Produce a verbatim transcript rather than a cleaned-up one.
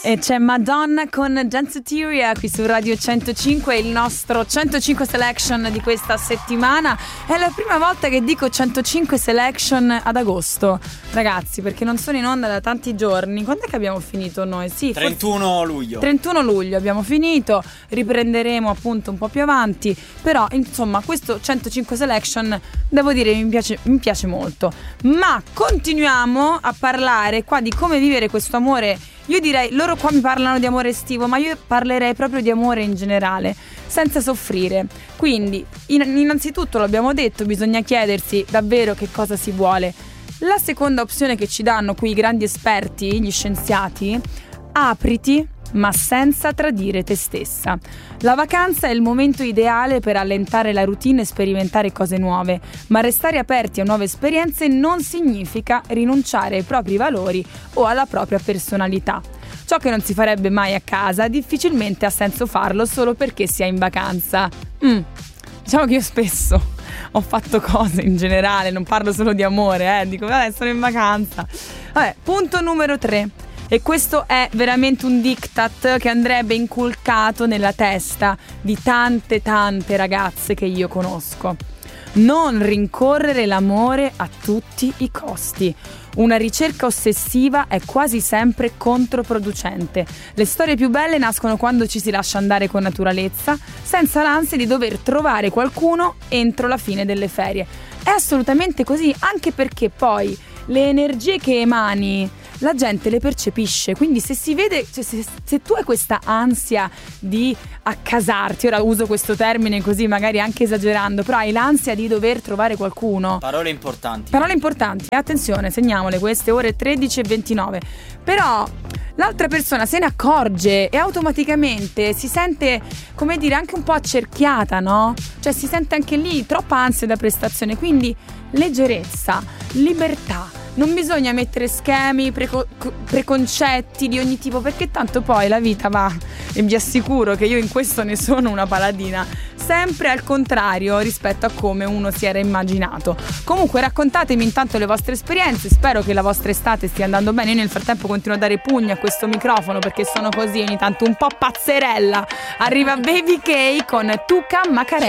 E c'è Madonna con Danceteria qui su Radio centocinque, il nostro centocinque Selection di questa settimana. È la prima volta che dico centocinque Selection ad agosto, ragazzi, perché non sono in onda da tanti giorni. Quando è che abbiamo finito noi? Sì, trentuno luglio. trentuno luglio abbiamo finito, riprenderemo appunto un po' più avanti, però insomma questo centocinque Selection devo dire mi piace, mi piace molto. Ma continuiamo a parlare qua di come vivere questo amore. Io direi, loro qua mi parlano di amore estivo, ma io parlerei proprio di amore in generale, senza soffrire. Quindi, in, innanzitutto l'abbiamo detto, bisogna chiedersi davvero che cosa si vuole. La seconda opzione che ci danno qui i grandi esperti, gli scienziati: apriti, ma senza tradire te stessa. La vacanza è il momento ideale per allentare la routine e sperimentare cose nuove, ma restare aperti a nuove esperienze non significa rinunciare ai propri valori o alla propria personalità. Ciò che non si farebbe mai a casa difficilmente ha senso farlo solo perché si è in vacanza. Mm. Diciamo che io spesso ho fatto cose in generale, non parlo solo di amore, eh. Dico, vabbè, sono in vacanza. Vabbè, punto numero tre. E questo è veramente un diktat che andrebbe inculcato nella testa di tante tante ragazze che io conosco. Non rincorrere l'amore a tutti i costi. Una ricerca ossessiva è quasi sempre controproducente. Le storie più belle nascono quando ci si lascia andare con naturalezza, senza l'ansia di dover trovare qualcuno entro la fine delle ferie. È assolutamente così, anche perché poi le energie che emani la gente le percepisce, quindi se si vede, cioè se, se tu hai questa ansia di accasarti, ora uso questo termine così magari anche esagerando, però hai l'ansia di dover trovare qualcuno. Parole importanti. Parole importanti, attenzione, segniamole queste, ore tredici e ventinove. Però l'altra persona se ne accorge e automaticamente si sente, come dire, anche un po' accerchiata, no? Cioè si sente anche lì troppa ansia da prestazione, quindi leggerezza, libertà. Non bisogna mettere schemi, preco- preconcetti di ogni tipo, perché tanto poi la vita va, e vi assicuro che io in questo ne sono una paladina, sempre al contrario rispetto a come uno si era immaginato. Comunque raccontatemi intanto le vostre esperienze, spero che la vostra estate stia andando bene. Io nel frattempo continuo a dare pugni a questo microfono perché sono così ogni tanto un po' pazzerella. Arriva Baby K con Tuca Macarena.